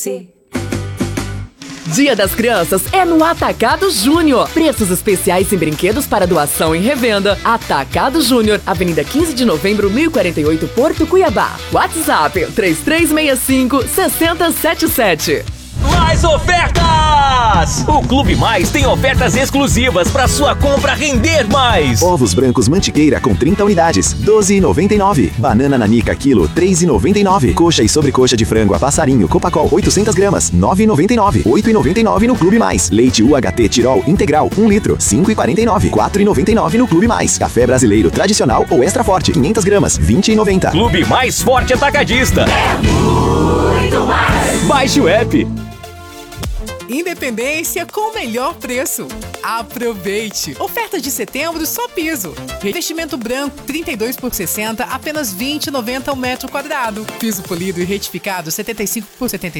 você. Dia das Crianças é no Atacado Júnior. Preços especiais em brinquedos para doação e revenda. Atacado Júnior, Avenida 15 de Novembro, 1048, Porto Cuiabá. WhatsApp 3365-6077. Mais ofertas! O Clube Mais tem ofertas exclusivas para sua compra render mais. Ovos brancos Mantiqueira com 30 unidades, R$ 12,99. Banana nanica quilo, R$ 3,99. Coxa e sobrecoxa de frango a passarinho Copacol 800 gramas, R$ 9,99. R$ 8,99 no Clube Mais. Leite UHT Tirol integral 1 litro, R$ 5,49. R$ 4,99 no Clube Mais. Café brasileiro tradicional ou extra forte 500 gramas, R$ 20,90. Clube Mais Forte Atacadista. É muito mais. Baixe o app. Independência com o melhor preço. Aproveite! Oferta de setembro só piso. Revestimento branco 32 por 60, apenas R$ 20,90 o metro quadrado. Piso polido e retificado 75 por 75.